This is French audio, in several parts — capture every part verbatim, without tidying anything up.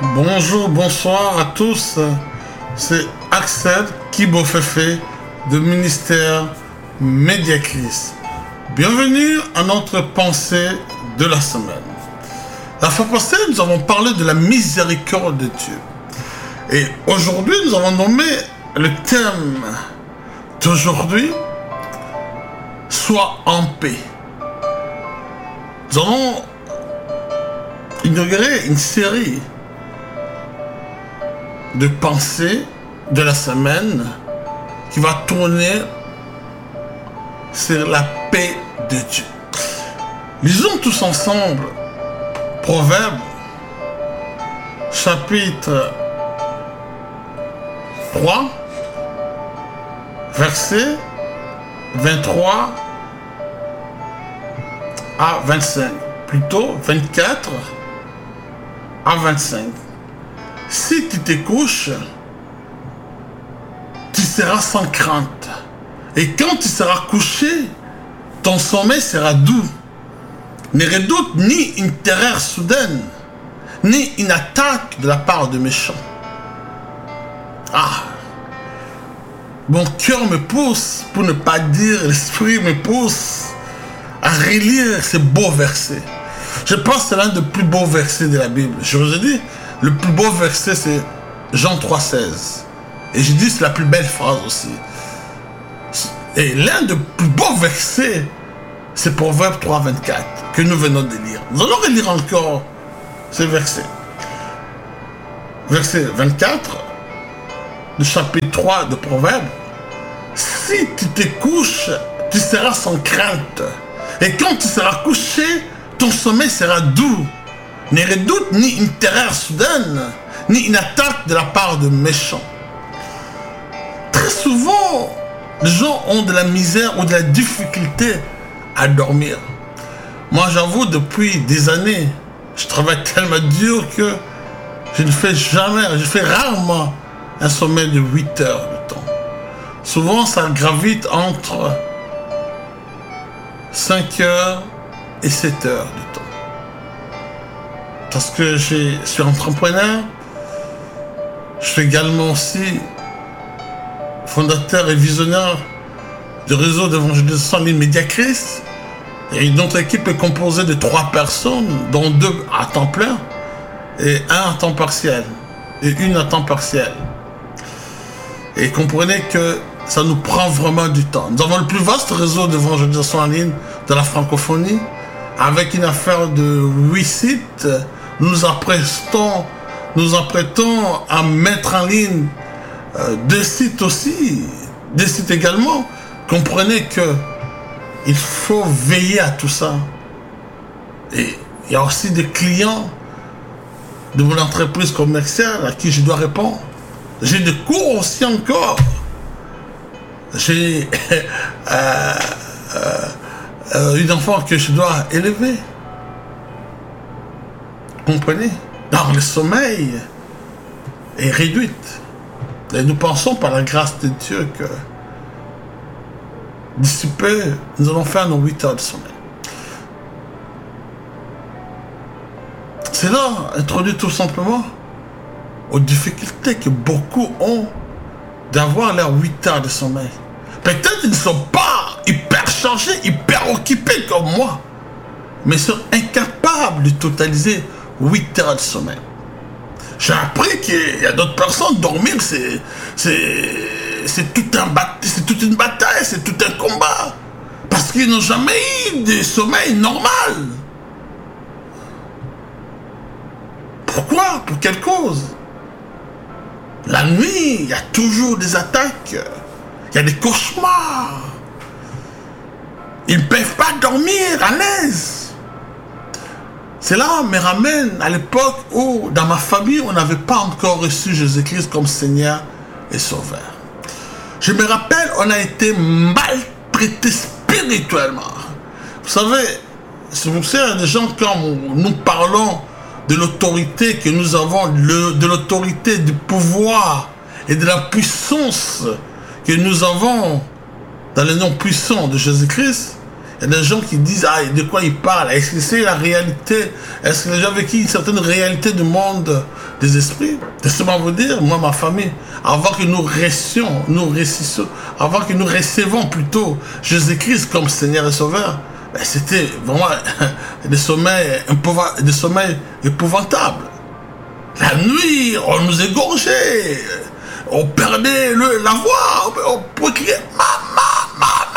Bonjour, bonsoir à tous. C'est Axel Kibofefe de ministère Mediacris. Bienvenue à notre pensée de la semaine. La fois passée, nous avons parlé de la miséricorde de Dieu. Et aujourd'hui, nous avons nommé le thème d'aujourd'hui, Sois en paix. Nous allons inaugurer une série de pensées de la semaine qui va tourner sur la paix de Dieu. Lisons tous ensemble Proverbes chapitre trois verset vingt-trois à vingt-cinq, plutôt vingt-quatre à vingt-cinq. Si tu te couches, tu seras sans crainte. Et quand tu seras couché, ton sommeil sera doux. Ne redoute ni une terreur soudaine, ni une attaque de la part de méchants. Ah! Mon cœur me pousse, pour ne pas dire l'esprit me pousse, à relire ces beaux versets. Je pense que c'est l'un des plus beaux versets de la Bible. Je vous ai dit, le plus beau verset, c'est Jean trois seize. Et je dis, c'est la plus belle phrase aussi. Et l'un des plus beaux versets, c'est Proverbe trois vingt-quatre, que nous venons de lire. Nous allons relire encore ce verset. Verset vingt-quatre, du chapitre trois de Proverbe. Si tu te couches, tu seras sans crainte. Et quand tu seras couché, ton sommeil sera doux. Ne redoute ni une terreur soudaine, ni une attaque de la part de méchants. Très souvent, les gens ont de la misère ou de la difficulté à dormir. Moi, j'avoue, depuis des années, je travaille tellement dur que je ne fais jamais, je fais rarement un sommeil de huit heures de temps. Souvent, ça gravite entre cinq heures et sept heures de temps. Parce que je suis entrepreneur, je suis également aussi fondateur et visionnaire du réseau d'évangélisation en ligne Mediacris. Et notre équipe est composée de trois personnes, dont deux à temps plein et un à temps partiel et une à temps partiel. Et comprenez que ça nous prend vraiment du temps. Nous avons le plus vaste réseau d'évangélisation en ligne de la francophonie, avec une affaire de huit sites. Nous nous apprêtons, nous apprêtons à mettre en ligne euh, deux sites aussi, des sites également. Comprenez que il faut veiller à tout ça. Et il y a aussi des clients de mon entreprise commerciale à qui je dois répondre. J'ai des cours aussi encore. J'ai euh, euh, euh, une enfant que je dois élever. Comprenez? Alors le sommeil est réduit. Et nous pensons par la grâce de Dieu que d'ici peu, nous allons faire nos huit heures de sommeil. C'est là, introduit tout simplement aux difficultés que beaucoup ont d'avoir leurs huit heures de sommeil. Peut-être qu'ils ne sont pas hyper chargés, hyper occupés comme moi, mais sont incapables de totaliser huit heures de sommeil. J'ai appris qu'il y a d'autres personnes, dormir, c'est, c'est, c'est, tout un bat, c'est toute une bataille, c'est tout un combat. Parce qu'ils n'ont jamais eu de sommeil normal. Pourquoi? Pour quelle cause? La nuit, il y a toujours des attaques. Il y a des cauchemars. Ils ne peuvent pas dormir à l'aise. Cela me ramène à l'époque où, dans ma famille, on n'avait pas encore reçu Jésus-Christ comme Seigneur et Sauveur. Je me rappelle, on a été maltraité spirituellement. Vous savez, c'est pour ça des gens, quand nous parlons de l'autorité que nous avons, le, de l'autorité, du pouvoir et de la puissance que nous avons dans le nom puissant de Jésus-Christ, Il y a des gens qui disent, ah, de quoi ils parlent? Est-ce que c'est la réalité? Est-ce que les gens ont vécu une certaine réalité du monde des esprits? Laissez-moi vous dire, moi, ma famille, avant que nous restions, nous récissons, avant que nous recevons plutôt Jésus-Christ comme Seigneur et Sauveur, ben, c'était vraiment des sommeils, des sommeils épouvantables. La nuit, on nous égorgeait, on perdait le, la voix, on pouvait crier « Maman, maman !»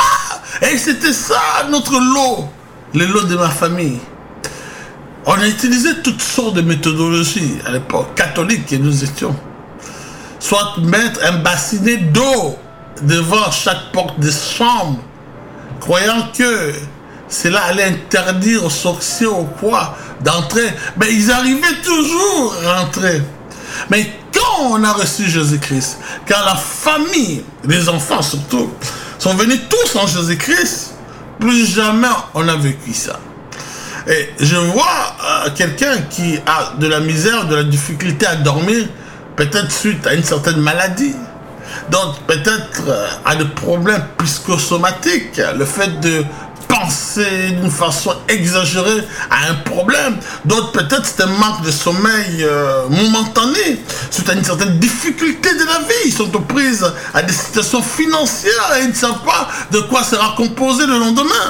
Et c'était ça notre lot, le lot de ma famille. On a utilisé toutes sortes de méthodologies à l'époque catholique que nous étions. Soit mettre un bassinet d'eau devant chaque porte de chambre, croyant que cela allait interdire aux sorciers ou quoi d'entrer. Mais ils arrivaient toujours à rentrer. Mais quand on a reçu Jésus-Christ, quand la famille, les enfants surtout, sont venus tous en Jésus-Christ, plus jamais on a vécu ça. Et je vois euh, quelqu'un qui a de la misère, de la difficulté à dormir, peut-être suite à une certaine maladie. Donc peut-être euh, à des problèmes psychosomatiques, le fait de penser d'une façon exagérée à un problème. D'autres, peut-être, c'est un manque de sommeil euh, momentané, suite à une certaine difficulté de la vie. Ils sont aux prises à des situations financières et ils ne savent pas de quoi sera composé le lendemain.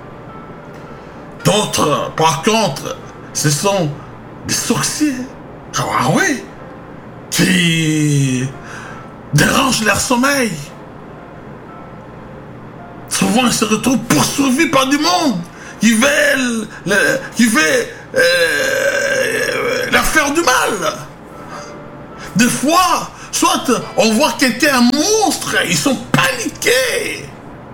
D'autres, par contre, ce sont des sorciers. Ah oui, qui dérangent leur sommeil. Souvent, ils se retrouvent poursuivis par du monde qui veut, le, qui veut euh, leur faire du mal. Des fois, soit on voit quelqu'un, un monstre, ils sont paniqués.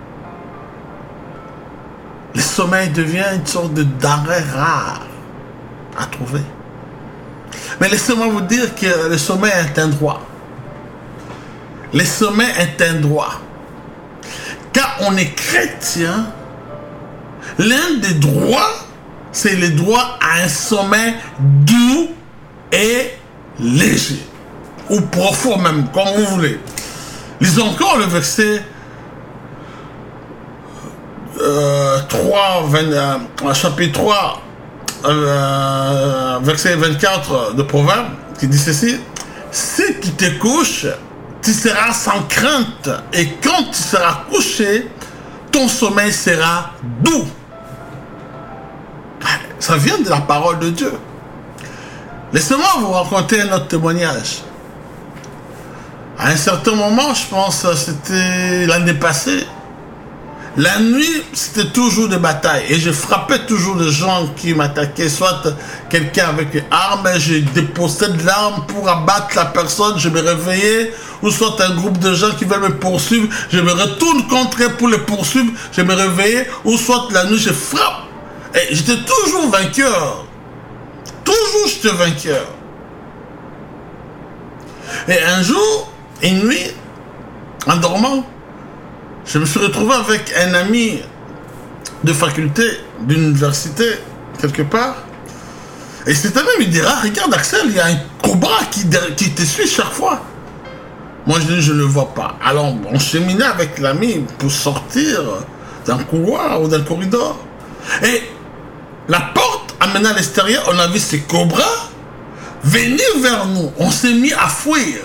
Le sommeil devient une sorte de denrée rare à trouver. Mais laissez-moi vous dire que le sommeil est un droit. Le sommeil est un droit. Quand on est chrétien, l'un des droits, c'est le droit à un sommeil doux et léger. Ou profond même, comme vous voulez. Lisons encore le verset euh, trois, vingt, euh, chapitre trois, euh, verset vingt-quatre de Proverbe, qui dit ceci. Si tu te couches, tu seras sans crainte, et quand tu seras couché, ton sommeil sera doux. Ça vient de la parole de Dieu. Laissez-moi vous raconter un autre témoignage. À un certain moment, je pense que c'était l'année passée, la nuit, c'était toujours des batailles. Et je frappais toujours les gens qui m'attaquaient. Soit quelqu'un avec une arme, je dépossède l'arme pour abattre la personne, je me réveillais. Ou soit un groupe de gens qui veulent me poursuivre, je me retourne contre eux pour les poursuivre, je me réveillais. Ou soit la nuit, je frappe. Et j'étais toujours vainqueur. Toujours j'étais vainqueur. Et un jour, une nuit, en dormant, je me suis retrouvé avec un ami de faculté, d'université, quelque part. Et cet ami me dira, regarde Axel, il y a un cobra qui, qui te suit chaque fois. Moi, je dis, je ne le vois pas. Alors, on cheminait avec l'ami pour sortir d'un couloir ou d'un corridor. Et la porte amenant à l'extérieur, on a vu ces cobras venir vers nous. On s'est mis à fuir.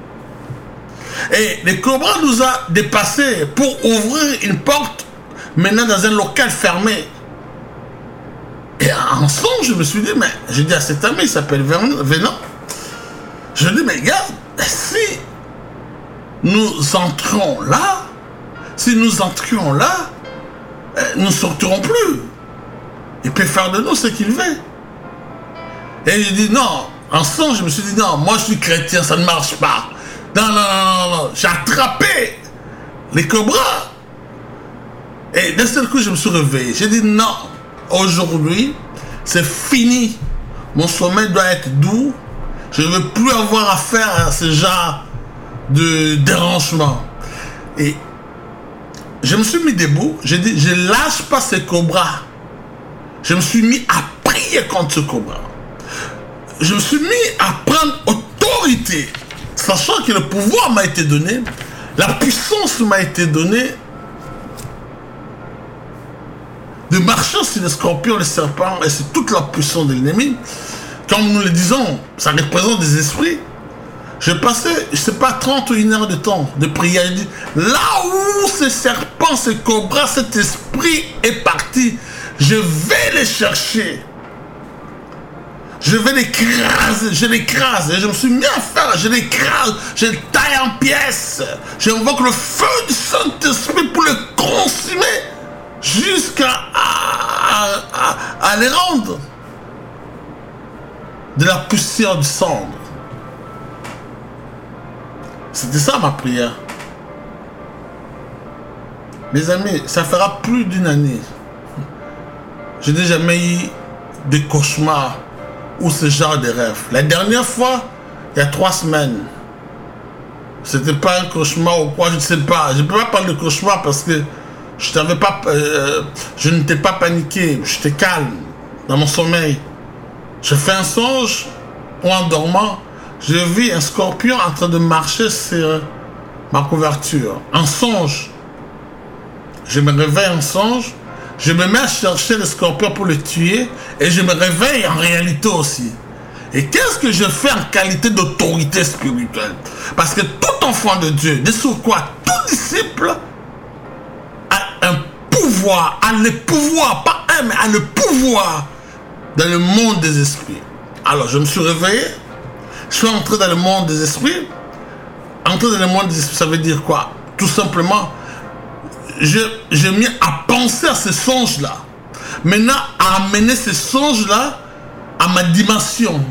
Et le cobra nous a dépassés pour ouvrir une porte maintenant dans un local fermé. Et en songe, je me suis dit, mais j'ai dit à cet ami, il s'appelle Vénan. Je lui ai dit, mais regarde, si nous entrons là, si nous entrions là, nous ne sortirons plus. Il peut faire de nous ce qu'il veut. Et j'ai dit, non, en songe, je me suis dit, non, moi je suis chrétien, ça ne marche pas. Non, non, non, non, non. J'ai attrapé les cobras. Et d'un seul coup, je me suis réveillé. J'ai dit non, aujourd'hui, c'est fini. Mon sommeil doit être doux. Je ne veux plus avoir affaire à ce genre de dérangement. Et je me suis mis debout. J'ai dit, je ne lâche pas ces cobras. Je me suis mis à prier contre ce cobra. Je me suis mis à prendre autorité. Sachant que le pouvoir m'a été donné, la puissance m'a été donnée. de marcher sur les scorpions, les serpents et sur toute la puissance de l'ennemi. Comme nous le disons, ça représente des esprits. J'ai passé, je sais pas, trente ou une heure de temps de prière. Je dis, là où ce serpent, ce cobra, cet esprit est parti, je vais les chercher. Je vais l'écraser, je l'écrase. Et je me suis mis à faire, je l'écrase, je le taille en pièces. J'invoque le feu du Saint-Esprit pour le consumer jusqu'à à, à, à les rendre de la poussière du cendre. C'était ça ma prière. Mes amis, ça fera plus d'une année. Je n'ai jamais eu de cauchemar ou ce genre de rêve. La dernière fois, il y a trois semaines, c'était pas un cauchemar ou quoi, je ne sais pas. Je ne peux pas parler de cauchemar parce que je n'avais pas, euh, je n'étais pas paniqué, j'étais calme dans mon sommeil. Je fais un songe ou en dormant, je vis un scorpion en train de marcher sur ma couverture. Un songe. Je me réveille en songe, je me mets à chercher le scorpion pour le tuer et je me réveille en réalité aussi. Et qu'est-ce que je fais en qualité d'autorité spirituelle? Parce que tout enfant de Dieu, de sur quoi tout disciple a un pouvoir, a le pouvoir, pas un, mais a le pouvoir dans le monde des esprits. Alors je me suis réveillé, je suis entré dans le monde des esprits. Entrer dans le monde des esprits, ça veut dire quoi? Tout simplement, je, j'ai mis à penser à ces songes-là. Maintenant, à amener ces songes-là à ma dimension.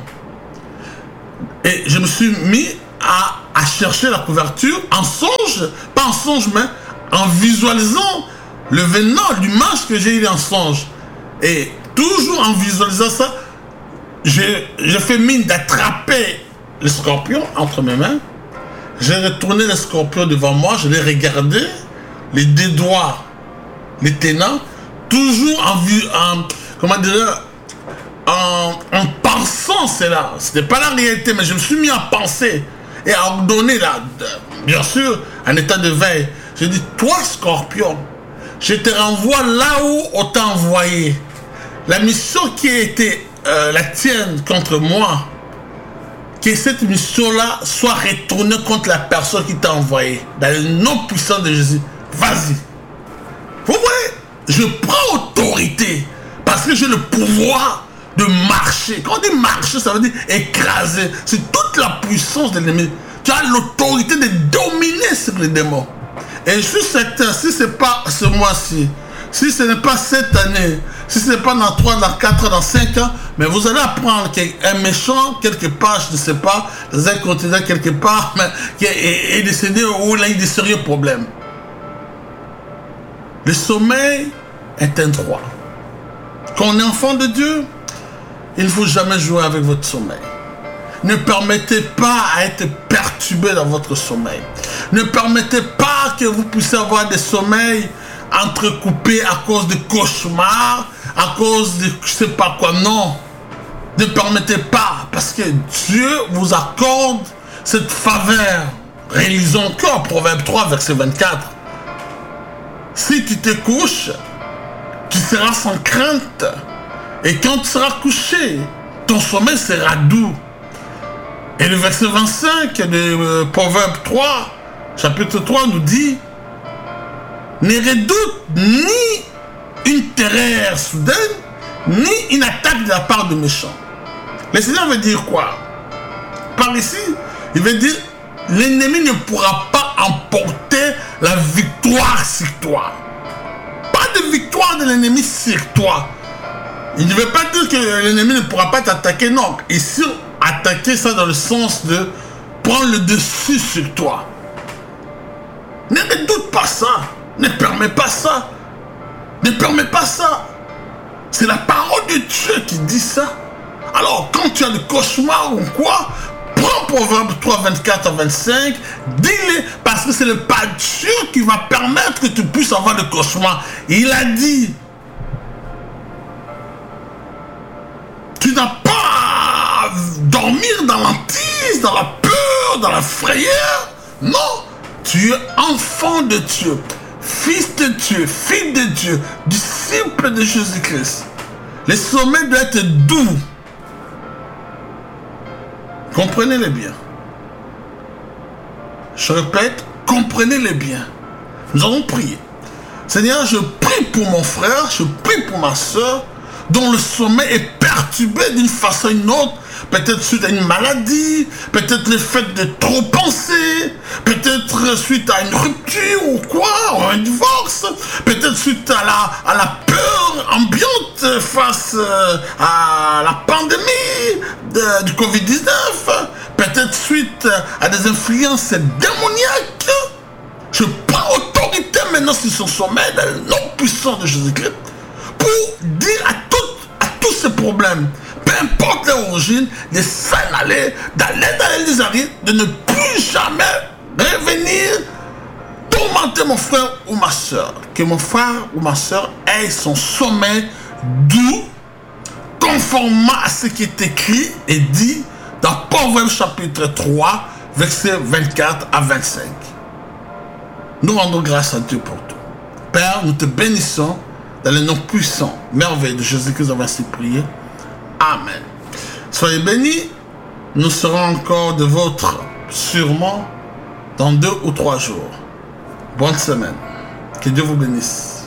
Et je me suis mis à, à chercher la couverture en songe, pas en songe, mais en visualisant le vénin, l'image que j'ai eu en songe. Et toujours en visualisant ça, j'ai fait mine d'attraper le scorpion entre mes mains. J'ai retourné le scorpion devant moi, je l'ai regardé, les deux doigts, les tenants, toujours en vue, en, comment dire, en, en pensant cela. C'était pas la réalité, mais je me suis mis à penser et à ordonner là, bien sûr, en état de veille. J'ai dit, toi scorpion, je te renvoie là où on t'a envoyé. La mission qui a été euh, la tienne contre moi, que cette mission-là soit retournée contre la personne qui t'a envoyé. Dans le nom puissant de Jésus. Vas-y. Vous voyez, je prends autorité parce que j'ai le pouvoir de marcher. Quand on dit marcher, ça veut dire écraser. C'est toute la puissance de l'ennemi. Tu as l'autorité de dominer sur les démons. Et je suis certain, si ce n'est pas ce mois-ci, si ce n'est pas cette année, si ce n'est pas dans trois, dans quatre, dans cinq ans, mais vous allez apprendre qu'un méchant, quelque part, je ne sais pas, dans un continent quelque part, mais qui est, est décédé où il a eu des sérieux problèmes. Le sommeil est un droit. Quand on est enfant de Dieu, il ne faut jamais jouer avec votre sommeil. Ne permettez pas à être perturbé dans votre sommeil. Ne permettez pas que vous puissiez avoir des sommeils entrecoupés à cause de cauchemars, à cause de je sais pas quoi. Non. Ne permettez pas, parce que Dieu vous accorde cette faveur. Réalisons encore Proverbe trois, verset vingt-quatre. Si tu te couches, tu seras sans crainte. Et quand tu seras couché, ton sommeil sera doux. Et le verset vingt-cinq de euh, Proverbe trois, chapitre trois, nous dit: ne redoute ni une terreur soudaine, ni une attaque de la part de méchants. Le Seigneur veut dire quoi? Par ici, il veut dire l'ennemi ne pourra pas emporter la victoire sur toi. Pas de victoire de l'ennemi sur toi. Il ne veut pas dire que l'ennemi ne pourra pas t'attaquer, non. Ici, attaquer ça dans le sens de prendre le dessus sur toi. Ne doute pas ça. Ne permets pas ça. Ne permets pas ça. C'est la parole de Dieu qui dit ça. Alors, quand tu as des cauchemars ou quoi, prends Proverbe trois, vingt-quatre à vingt-cinq, dis-le, parce que c'est le pas Dieu qui va permettre que tu puisses avoir le cauchemar. Il a dit, tu n'as pas à dormir dans l'antise, dans la peur, dans la frayeur. Non, tu es enfant de Dieu. fils de Dieu, fille de Dieu, disciple de Jésus-Christ, les sommets doivent être doux. Comprenez-les bien. Je répète, comprenez-les bien. Nous allons prier. Seigneur, je prie pour mon frère, je prie pour ma soeur, dont le sommeil est perturbé d'une façon ou d'une autre, peut-être suite à une maladie, peut-être le fait de trop penser, peut-être suite à une rupture ou quoi, ou un divorce, peut-être suite à la, à la peur ambiante face à la pandémie de, du covid dix-neuf, peut-être suite à des influences démoniaques. Je prends autorité maintenant sur son sommeil dans le nom puissant de Jésus-Christ pour dire à, tout, à tous ces problèmes, peu importe l'origine, de s'en aller, d'aller dans les arrêts, de ne plus jamais revenir tourmenter mon frère ou ma soeur. Que mon frère ou ma soeur ait son sommeil doux, conformément à ce qui est écrit et dit dans Proverbe chapitre trois, versets vingt-quatre à vingt-cinq. Nous rendons grâce à Dieu pour tout. Père, nous te bénissons dans le nom puissant, merveilleux de Jésus-Christ, nous avons ainsi prié. Amen. Soyez bénis. Nous serons encore de vôtres sûrement dans deux ou trois jours. Bonne semaine. Que Dieu vous bénisse.